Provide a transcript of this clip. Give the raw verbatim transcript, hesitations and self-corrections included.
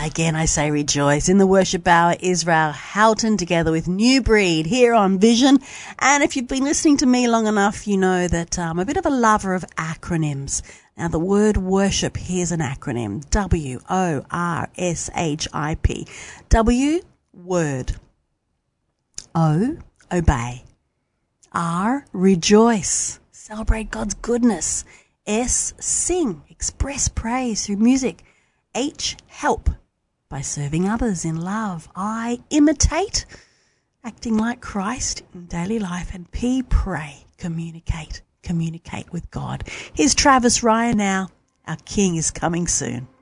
Again, I say rejoice. In the worship hour, Israel Houghton together with New Breed here on Vision. And if you've been listening to me long enough, you know that I'm a bit of a lover of acronyms. Now, the word worship, here's an acronym. W O R S H I P. W, word. O, obey. R, rejoice. Celebrate God's goodness. S, sing. Express praise through music. H, help. By serving others in love. I, imitate. Acting like Christ in daily life. And P, pray. Communicate. Communicate with God. Here's Travis Ryan now. Our King is coming soon.